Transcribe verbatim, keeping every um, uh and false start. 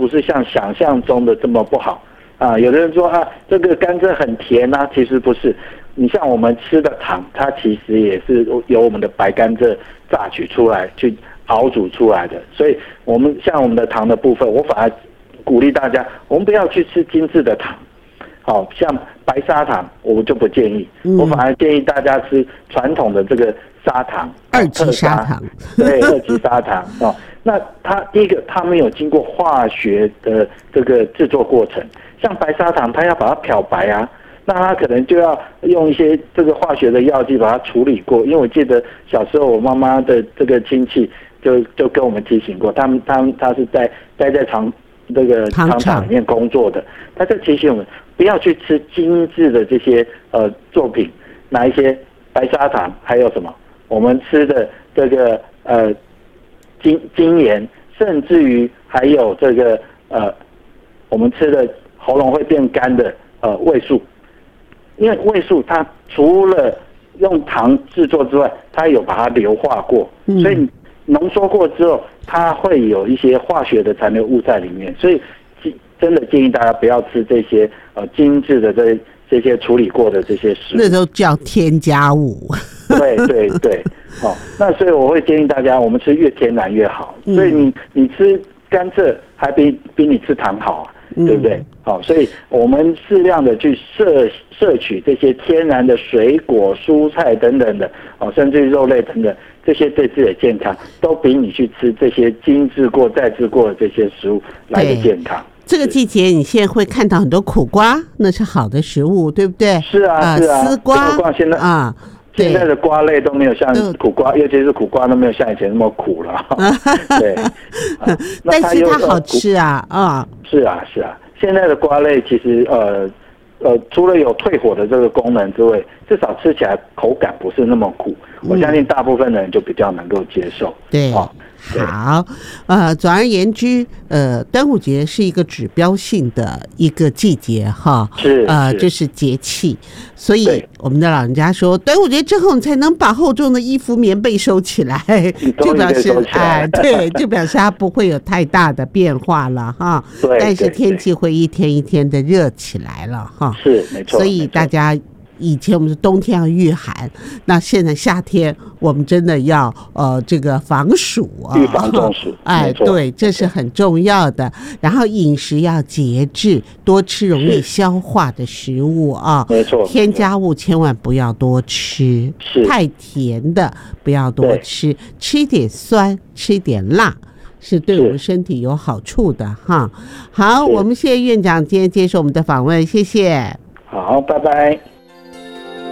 不是像想象中的这么不好啊。有的人说啊，这个甘蔗很甜啊，其实不是。你像我们吃的糖，它其实也是由我们的白甘蔗榨取出来去熬煮出来的。所以我们像我们的糖的部分，我反而鼓励大家，我们不要去吃精致的糖。好像白砂糖，我就不建议，嗯、我反而建议大家吃传统的这个砂糖， 二级砂糖， 对，二级砂糖哦。那它第一个，它没有经过化学的这个制作过程，像白砂糖，它要把它漂白啊，那它可能就要用一些这个化学的药剂把它处理过。因为我记得小时候我妈妈的这个亲戚就就跟我们提醒过，他们他们他是在待在厂这个厂厂里面工作的，他就提醒我们。不要去吃精致的这些呃作品，拿一些白砂糖，还有什么我们吃的这个呃精精盐，甚至于还有这个呃我们吃的喉咙会变干的呃味素，因为味素它除了用糖制作之外，它有把它硫化过，嗯、所以浓缩过之后，它会有一些化学的残留物在里面，所以。真的建议大家不要吃这些呃精致的这这些处理过的这些食物， 那都叫添加物。 对对对，哦，那所以我会建议大家，我们吃越天然越好。嗯、所以你你吃甘蔗还比比你吃糖好啊，嗯、对不对？好、哦，所以我们适量的去摄摄取这些天然的水果、蔬菜等等的，哦，甚至于肉类等等，这些对自己的健康都比你去吃这些精致过、再制过的这些食物来的健康。 这个季节，你现在会看到很多苦瓜，那是好的食物，对不对？ 是啊，是啊。 丝瓜现在啊， 现在的瓜类都没有像苦瓜，尤其是苦瓜都没有像以前那么苦了。对， 啊、但是它好吃啊，啊。 是啊，是啊。现在的瓜类其实呃呃，除了有退火的这个功能之外，至少吃起来口感不是那么苦。嗯、我相信大部分人就比较能够接受。 对。哦好，呃，总而言之，呃，端午节是一个指标性的一个季节哈， 是， 呃，这是节气，所以我们的老人家说，端午节之后你才能把厚重的衣服、棉被收起来，就表示哎，对，就表示它不会有太大的变化了哈。 对， 但是天气会一天一天的热起来了哈。 是，没错。 所以大家。以前我们是冬天要御寒，那现在夏天我们真的要呃这个防暑啊， 预防中暑。 哎，对，这是很重要的。然后饮食要节制，多吃容易消化的食物啊， 没错。 添加物千万不要多吃， 是太甜的不要多吃，吃一点酸，吃一点辣。是对我们身体有好处的哈。好，我们谢谢院长今天接受我们的访问，谢谢。 好，拜拜。